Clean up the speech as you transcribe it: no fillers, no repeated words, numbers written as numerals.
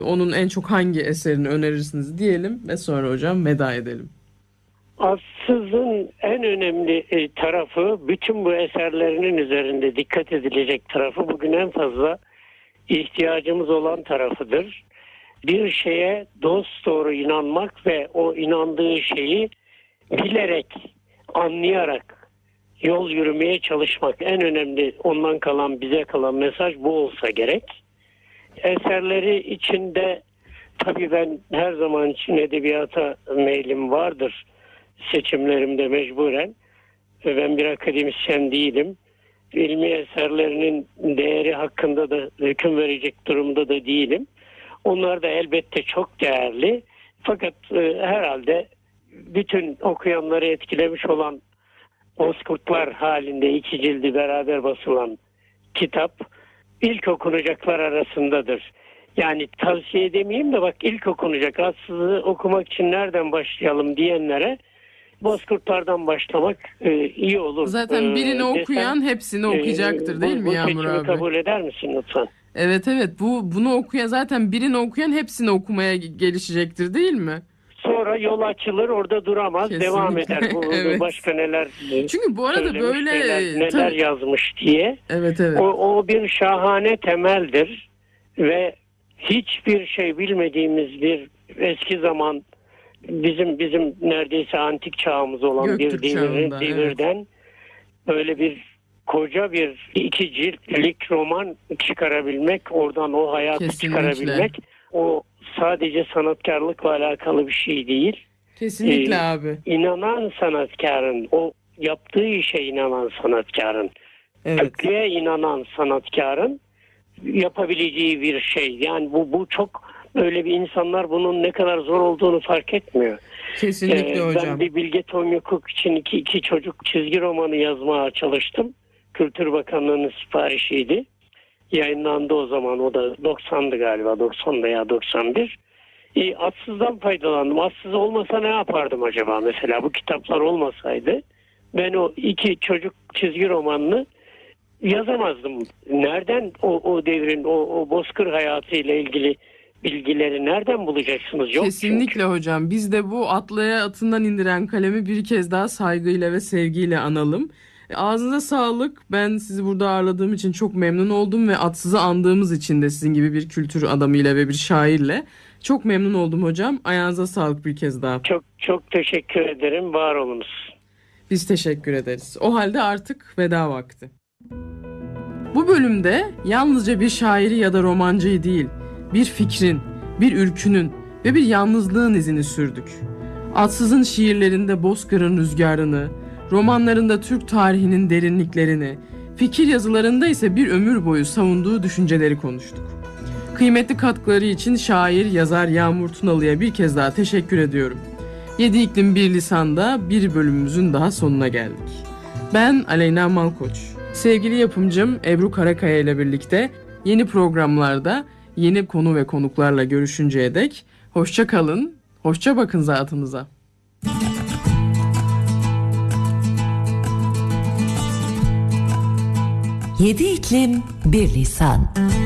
Onun en çok hangi eserini önerirsiniz diyelim ve sonra hocam veda edelim. Atsız'ın en önemli tarafı, bütün bu eserlerinin üzerinde dikkat edilecek tarafı, bugün en fazla ihtiyacımız olan tarafıdır. Bir şeye dosdoğru inanmak ve o inandığı şeyi bilerek, anlayarak yol yürümeye çalışmak. En önemli ondan kalan, bize kalan mesaj bu olsa gerek. Eserleri içinde tabii ben her zaman için edebiyata meylim vardır. Seçimlerimde mecburen. Ve ben bir akademisyen değilim. İlmi eserlerinin değeri hakkında da hüküm verecek durumda da değilim. Onlar da elbette çok değerli. Fakat herhalde bütün okuyanları etkilemiş olan Bozkurtlar halinde 2 cildi beraber basılan kitap ilk okunacaklar arasındadır. Yani tavsiye edemeyeyim de bak, ilk okunacak. Atsız'ı okumak için nereden başlayalım diyenlere Bozkurtlardan başlamak iyi olur. Zaten birini okuyan hepsini okuyacaktır değil mi Yağmur abi? Kabul eder misin lütfen? Evet, bunu okuyan, zaten birini okuyan hepsini okumaya gelişecektir değil mi? Sonra yol açılır, orada duramaz. Kesinlikle. Devam eder. Evet. Başka neler çünkü bu arada böyle neler yazmış diye. Evet. O bir şahane temeldir ve hiçbir şey bilmediğimiz bir eski zaman, bizim neredeyse antik çağımız olan Göktürk bir devirden evet, böyle bir koca bir 2 ciltlik roman çıkarabilmek, oradan o hayatı çıkarabilmek, o sadece sanatkarlıkla alakalı bir şey değil. Kesinlikle abi. İnanan sanatkarın, o yaptığı işe inanan sanatkarın, köklüğe inanan sanatkarın yapabileceği bir şey. Yani bu çok, böyle bir insanlar bunun ne kadar zor olduğunu fark etmiyor. Kesinlikle hocam. Ben bir Bilge Tomyakuk için iki çocuk çizgi romanı yazmaya çalıştım. Kültür Bakanlığı'nın siparişiydi. Yayınlandı o zaman. O da 90'dı galiba. 90'da ya 91. Atsız'dan faydalandım. Atsız olmasa ne yapardım acaba mesela? Bu kitaplar olmasaydı ben o 2 çocuk çizgi romanını yazamazdım. Nereden o devrin o bozkır hayatıyla ilgili bilgileri nereden bulacaksınız? Yok. Kesinlikle çünkü. Hocam. Biz de bu atlaya atından indiren kalemi bir kez daha saygıyla ve sevgiyle analım. Ağzınıza sağlık. Ben sizi burada ağırladığım için çok memnun oldum ve Atsız'ı andığımız için de sizin gibi bir kültür adamıyla ve bir şairle çok memnun oldum hocam. Ayağınıza sağlık bir kez daha. Çok teşekkür ederim. Var olunuz. Biz teşekkür ederiz. O halde artık veda vakti. Bu bölümde yalnızca bir şairi ya da romancıyı değil, bir fikrin, bir ürkünün ve bir yalnızlığın izini sürdük. Atsız'ın şiirlerinde bozkırın rüzgarını, romanlarında Türk tarihinin derinliklerini, fikir yazılarında ise bir ömür boyu savunduğu düşünceleri konuştuk. Kıymetli katkıları için şair, yazar Yağmur Tunalı'ya bir kez daha teşekkür ediyorum. 7 İklim Bir Lisan'da bir bölümümüzün daha sonuna geldik. Ben Aleyna Malkoç. Sevgili yapımcım Ebru Karakaya ile birlikte yeni programlarda yeni konu ve konuklarla görüşünceye dek hoşça kalın, hoşça bakın zatınıza. Yedi iklim bir lisan.